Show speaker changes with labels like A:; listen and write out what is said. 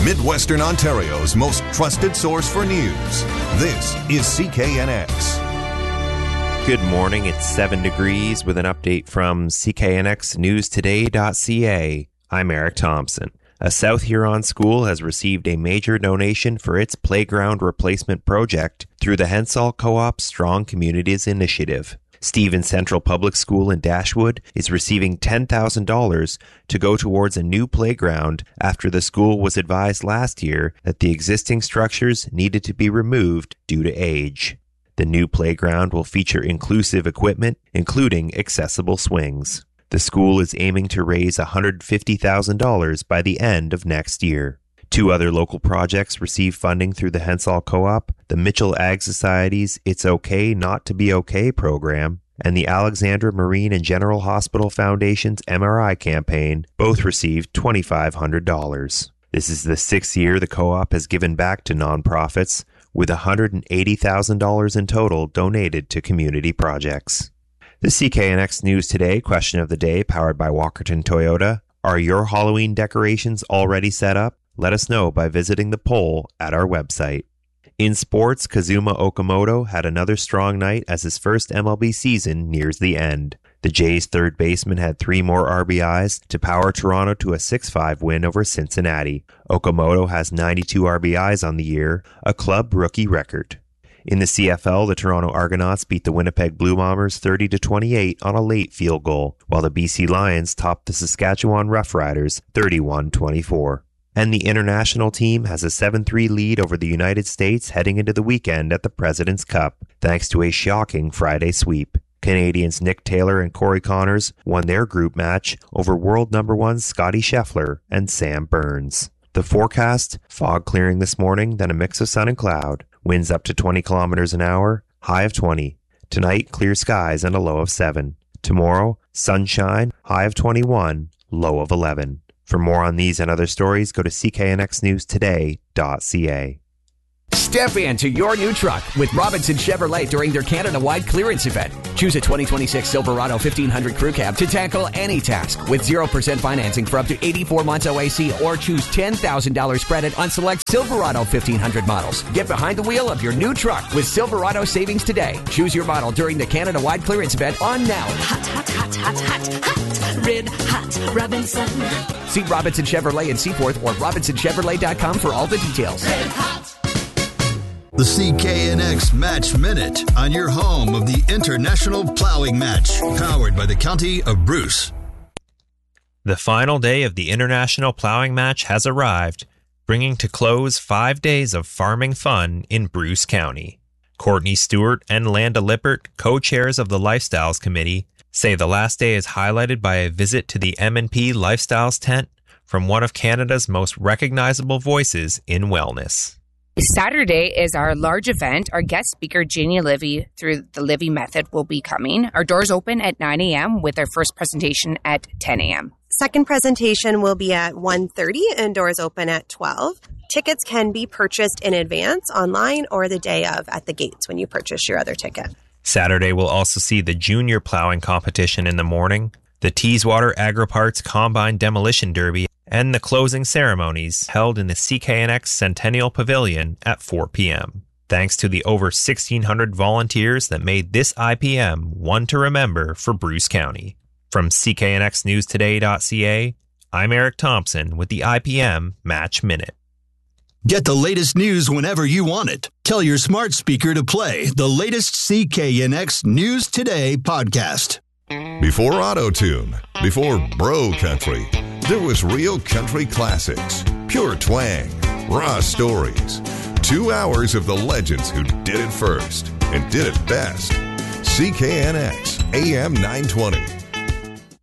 A: Midwestern Ontario's most trusted source for news. This is CKNX.
B: Good morning, it's 7 degrees with an update from CKNXNewsToday.ca. I'm Eric Thompson. A South Huron school has received a major donation for its playground replacement project through the Hensall Co-op Strong Communities Initiative. Stevens Central Public School in Dashwood is receiving $10,000 to go towards a new playground after the school was advised last year that the existing structures needed to be removed due to age. The new playground will feature inclusive equipment, including accessible swings. The school is aiming to raise $150,000 by the end of next year. Two other local projects receive funding through the Hensall Co-op, the Mitchell Ag Society's It's Okay Not to Be Okay program, and the Alexandra Marine and General Hospital Foundation's MRI campaign. Both received $2,500. This is the sixth year the co-op has given back to nonprofits, with $180,000 in total donated to community projects. The CKNX News Today question of the day, powered by Walkerton Toyota. Are your Halloween decorations already set up? Let us know by visiting the poll at our website. In sports, Kazuma Okamoto had another strong night as his first MLB season nears the end. The Jays' third baseman had 3 more RBIs to power Toronto to a 6-5 win over Cincinnati. Okamoto has 92 RBIs on the year, a club rookie record. In the CFL, the Toronto Argonauts beat the Winnipeg Blue Bombers 30-28 on a late field goal, while the BC Lions topped the Saskatchewan Roughriders 31-24. And the international team has a 7-3 lead over the United States heading into the weekend at the President's Cup, thanks to a shocking Friday sweep. Canadians Nick Taylor and Corey Connors won their group match over world number 1 Scotty Scheffler and Sam Burns. The forecast, fog clearing this morning, then a mix of sun and cloud. Winds up to 20 kilometers an hour, high of 20. Tonight, clear skies and a low of 7. Tomorrow, sunshine, high of 21, low of 11. For more on these and other stories, go to CKNXNewsToday.ca.
C: Step into your new truck with Robinson Chevrolet during their Canada-wide clearance event. Choose a 2026 Silverado 1500 Crew Cab to tackle any task with 0% financing for up to 84 months OAC, or choose $10,000 credit on select Silverado 1500 models. Get behind the wheel of your new truck with Silverado savings today. Choose your model during the Canada-wide clearance event on now.
D: Hot, hot, hot, hot, hot, hot. Red hot Robinson.
C: See Robinson Chevrolet in Seaforth or RobinsonChevrolet.com for all the details.
D: Red hot.
E: The CKNX Match Minute on your home of the International Plowing Match, powered by the County of Bruce.
B: The final day of the International Plowing Match has arrived, bringing to close 5 days of farming fun in Bruce County. Courtney Stewart and Landa Lippert, co-chairs of the Lifestyles Committee, say the last day is highlighted by a visit to the M&P Lifestyles tent from one of Canada's most recognizable voices in wellness.
F: Saturday is our large event. Our guest speaker, Janie Livy, through the Livy Method, will be coming. Our doors open at 9 a.m. with our first presentation at 10 a.m.
G: Second presentation will be at 1:30 and doors open at 12. Tickets can be purchased in advance online or the day of at the gates when you purchase your other ticket.
B: Saturday will also see the junior plowing competition in the morning, the Teeswater Agri-Parts Combine Demolition Derby, and the closing ceremonies held in the CKNX Centennial Pavilion at 4 p.m. Thanks to the over 1,600 volunteers that made this IPM one to remember for Bruce County. From CKNXNewsToday.ca, I'm Eric Thompson with the IPM Match Minute.
E: Get the latest news whenever you want it. Tell your smart speaker to play the latest CKNX News Today podcast.
A: Before Auto-Tune, before Bro Country, there was real country classics, pure twang, raw stories. 2 hours of the legends who did it first and did it best. CKNX AM 920.